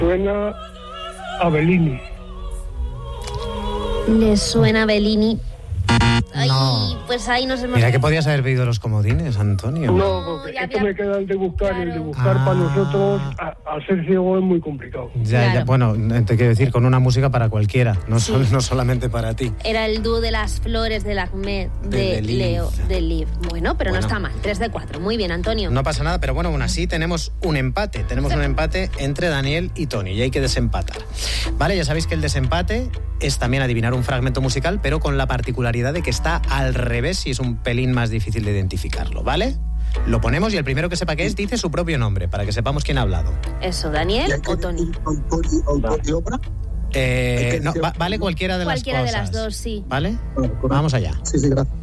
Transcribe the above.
Suena a Bellini. ¿Le suena a Bellini? Ay, No. pues ahí nos hemos... Mira que podías haber pedido los comodines, Antonio. No, porque ya esto había- me queda el de buscar, y el de Claro. buscar para nosotros, al ser ciego, es muy complicado. Ya, Claro. bueno, te quiero decir, con una música para cualquiera, no, no solamente para ti. Era el dúo de las flores del Ahmed De de Liv. Leo, de Liv. Bueno, pero Bueno. no está mal. 3 de 4. Muy bien, Antonio. No pasa nada, pero bueno, aún así tenemos un empate. Tenemos un empate entre Daniel y Tony y hay que desempatar. Vale, ya sabéis que el desempate es también adivinar un fragmento musical, pero con la particularidad de que está al revés y es un pelín más difícil de identificarlo, ¿vale? Lo ponemos y el primero que sepa qué es dice su propio nombre, para que sepamos quién ha hablado. Eso, Daniel o Tony. ¿Autor y obra? No, vale cualquiera de Cualquiera las de cosas. las dos, sí. ¿Vale? Correcto. Vamos allá. Sí, gracias.